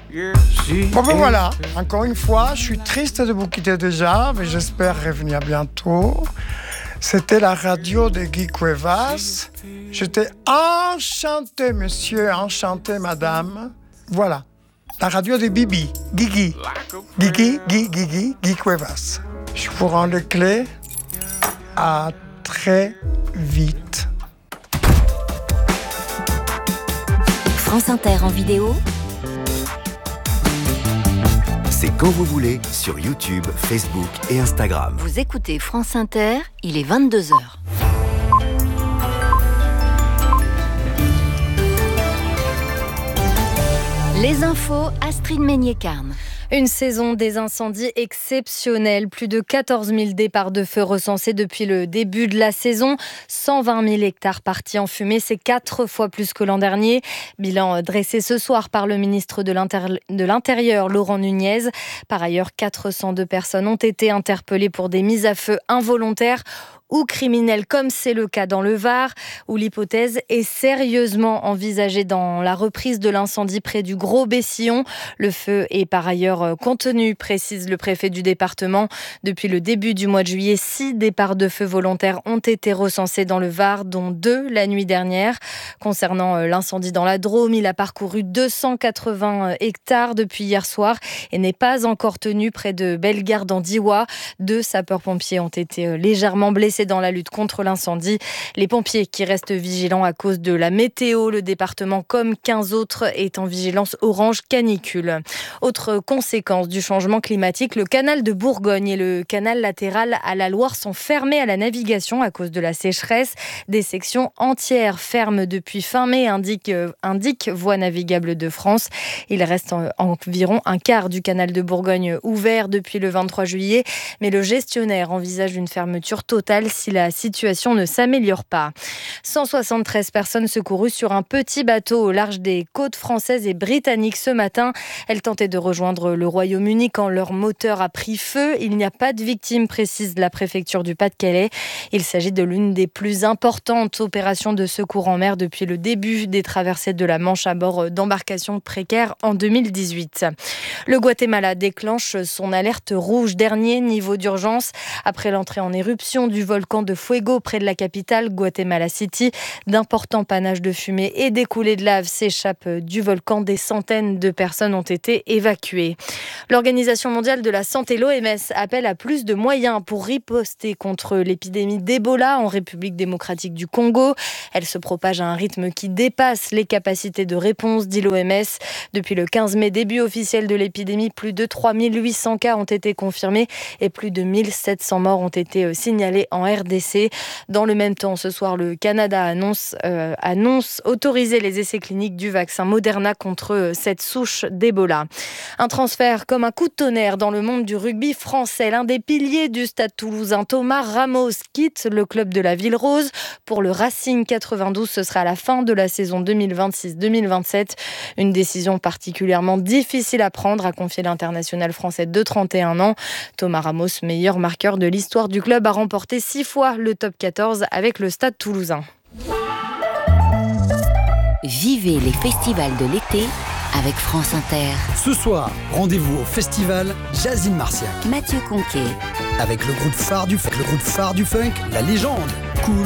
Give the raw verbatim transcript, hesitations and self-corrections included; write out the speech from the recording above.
Bon ben voilà, encore une fois, je suis triste de vous quitter déjà, mais j'espère revenir bientôt. C'était la radio de Guy Cuevas. J'étais enchanté, monsieur, enchanté, madame. Voilà, la radio de Bibi, Guigui. Guigui, Guigui, Guigui, Guy Cuevas. Je vous rends les clés. À très vite. France Inter en vidéo. C'est quand vous voulez sur YouTube, Facebook et Instagram. Vous écoutez France Inter, il est vingt-deux heures. Les infos, Astrid Meignet-Carne. Une saison des incendies exceptionnelle. Plus de quatorze mille départs de feu recensés depuis le début de la saison. cent vingt mille hectares partis en fumée. C'est quatre fois plus que l'an dernier. Bilan dressé ce soir par le ministre de, l'Inter- de l'Intérieur, Laurent Nunez. Par ailleurs, quatre cent deux personnes ont été interpellées pour des mises à feu involontaires ou criminels, comme c'est le cas dans le Var, où l'hypothèse est sérieusement envisagée dans la reprise de l'incendie près du Gros-Bessillon. Le feu est par ailleurs contenu, précise le préfet du département. Depuis le début du mois de juillet, six départs de feu volontaires ont été recensés dans le Var, dont deux la nuit dernière. Concernant l'incendie dans la Drôme, il a parcouru deux cent quatre-vingts hectares depuis hier soir et n'est pas encore tenu près de Bellegarde en Diois. Deux sapeurs-pompiers ont été légèrement blessés dans la lutte contre l'incendie. Les pompiers qui restent vigilants à cause de la météo. Le département, comme quinze autres, est en vigilance orange canicule. Autre conséquence du changement climatique, le canal de Bourgogne et le canal latéral à la Loire sont fermés à la navigation à cause de la sécheresse. Des sections entières ferment depuis fin mai, indique, indique Voies navigables de France. Il reste en, environ un quart du canal de Bourgogne ouvert depuis le vingt-trois juillet, mais le gestionnaire envisage une fermeture totale si la situation ne s'améliore pas. cent soixante-treize personnes secourues sur un petit bateau au large des côtes françaises et britanniques ce matin. Elles tentaient de rejoindre le Royaume-Uni quand leur moteur a pris feu. Il n'y a pas de victimes, précise la préfecture du Pas-de-Calais. Il s'agit de l'une des plus importantes opérations de secours en mer depuis le début des traversées de la Manche à bord d'embarcations précaires en deux mille dix-huit. Le Guatemala déclenche son alerte rouge, dernier niveau d'urgence après l'entrée en éruption du volcan de Fuego près de la capitale, Guatemala City. D'importants panaches de fumée et des coulées de lave s'échappent du volcan. Des centaines de personnes ont été évacuées. L'Organisation mondiale de la santé, l'O M S, appelle à plus de moyens pour riposter contre l'épidémie d'Ebola en République démocratique du Congo. Elle se propage à un rythme qui dépasse les capacités de réponse, dit l'O M S. Depuis le quinze mai, début officiel de l'épidémie, plus de trois mille huit cents cas ont été confirmés et plus de mille sept cents morts ont été signalés en R D C. Dans le même temps, ce soir, le Canada annonce, euh, annonce autoriser les essais cliniques du vaccin Moderna contre cette souche d'Ebola. Un transfert comme un coup de tonnerre dans le monde du rugby français. L'un des piliers du Stade Toulousain, Thomas Ramos, quitte le club de la Ville Rose pour le Racing quatre-vingt-douze. Ce sera à la fin de la saison deux mille vingt-six deux mille vingt-sept. Une décision particulièrement difficile à prendre, a confié l'international français de trente et un ans. Thomas Ramos, meilleur marqueur de l'histoire du club, a remporté six fois le top quatorze avec le Stade Toulousain. Vivez les festivals de l'été avec France Inter. Ce soir, rendez-vous au festival Jazzy Marciac. Mathieu Conquet. Avec le groupe phare du, le groupe phare du funk, La Légende.